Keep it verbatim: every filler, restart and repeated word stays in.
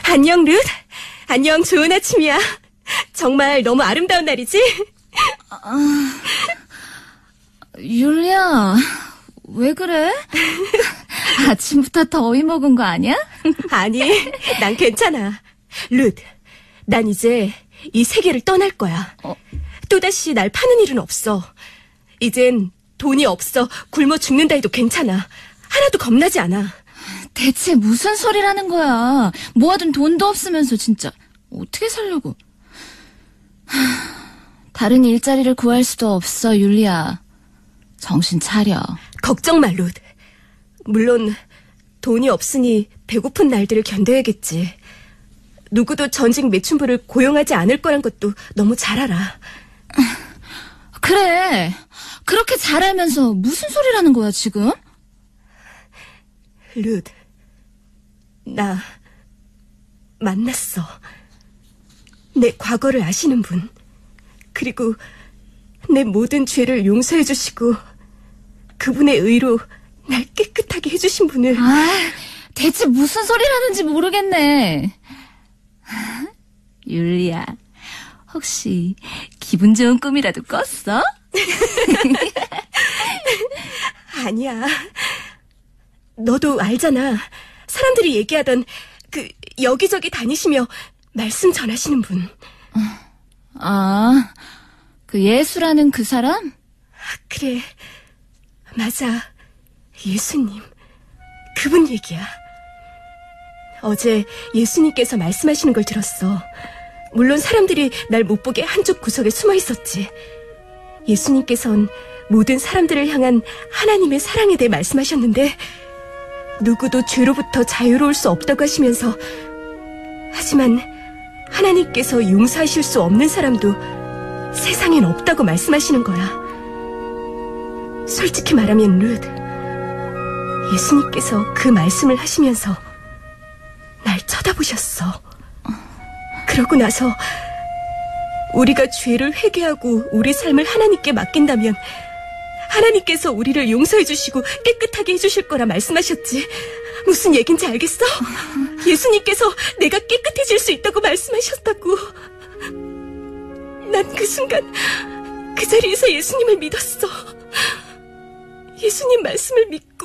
안녕, 룻. 안녕, 좋은 아침이야. 정말 너무 아름다운 날이지? 아, 율리야, 왜 그래? 아침부터 더위 먹은 거 아니야? 아니, 난 괜찮아. 룻, 난 이제 이 세계를 떠날 거야. 어? 또다시 날 파는 일은 없어. 이젠 돈이 없어 굶어 죽는다 해도 괜찮아. 하나도 겁나지 않아. 대체 무슨 소리라는 거야. 모아둔 돈도 없으면서 진짜 어떻게 살려고. 하, 다른 일자리를 구할 수도 없어, 율리야. 정신 차려. 걱정 마, 룻. 물론 돈이 없으니 배고픈 날들을 견뎌야겠지. 누구도 전직 매춘부를 고용하지 않을 거란 것도 너무 잘 알아. 그래. 그렇게 잘 알면서 무슨 소리라는 거야, 지금? 룻, 나 만났어. 내 과거를 아시는 분. 그리고 내 모든 죄를 용서해 주시고 그분의 의로 날 깨끗하게 해주신 분을. 아, 대체 무슨 소리라는지 모르겠네. 율리야, 혹시 기분 좋은 꿈이라도 꿨어? 아니야. 너도 알잖아. 사람들이 얘기하던 그 여기저기 다니시며 말씀 전하시는 분. 아, 그 예수라는 그 사람? 그래, 맞아. 예수님. 그분 얘기야. 어제 예수님께서 말씀하시는 걸 들었어. 물론 사람들이 날 못 보게 한쪽 구석에 숨어 있었지. 예수님께서는 모든 사람들을 향한 하나님의 사랑에 대해 말씀하셨는데 누구도 죄로부터 자유로울 수 없다고 하시면서, 하지만 하나님께서 용서하실 수 없는 사람도 세상엔 없다고 말씀하시는 거야. 솔직히 말하면 룻, 예수님께서 그 말씀을 하시면서 날 쳐다보셨어. 그러고 나서 우리가 죄를 회개하고 우리 삶을 하나님께 맡긴다면 하나님께서 우리를 용서해 주시고 깨끗하게 해주실 거라 말씀하셨지. 무슨 얘긴지 알겠어? 예수님께서 내가 깨끗해질 수 있다고 말씀하셨다고. 난 그 순간 그 자리에서 예수님을 믿었어. 예수님 말씀을 믿고